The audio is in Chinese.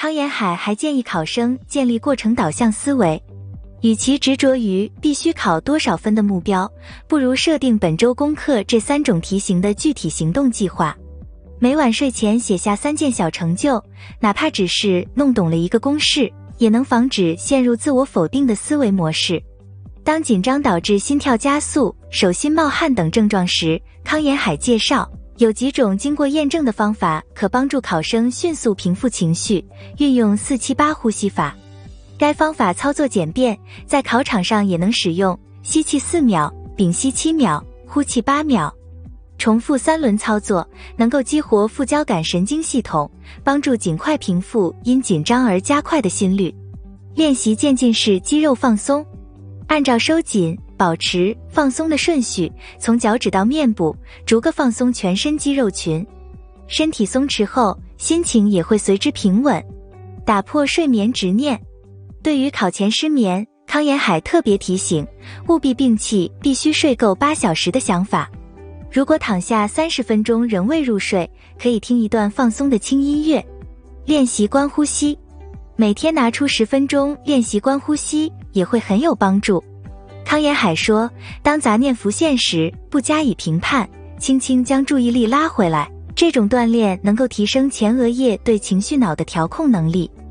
康延海还建议考生建立过程导向思维，与其执着于必须考多少分的目标，不如设定本周攻克这3种题型的具体行动计划。每晚睡前写下3件小成就，哪怕只是弄懂了一个公式，也能防止陷入自我否定的思维模式。当紧张导致心跳加速、手心冒汗等症状时，康延海介绍，有几种经过验证的方法可帮助考生迅速平复情绪，运用478呼吸法。该方法操作简便，在考场上也能使用，吸气4秒，屏息7秒，呼气8秒。重复3轮操作，能够激活副交感神经系统，帮助尽快平复因紧张而加快的心率。练习渐进式肌肉放松，按照收紧、保持、放松的顺序，从脚趾到面部，逐个放松全身肌肉群。身体松弛后，心情也会随之平稳。打破睡眠执念，对于考前失眠，康延海特别提醒，务必摒弃必须睡够8小时的想法。如果躺下30分钟仍未入睡，可以听一段放松的轻音乐。练习观呼吸，每天拿出10分钟练习观呼吸也会很有帮助。康延海说，当杂念浮现时，不加以评判，轻轻将注意力拉回来，这种锻炼能够提升前额叶对情绪脑的调控能力。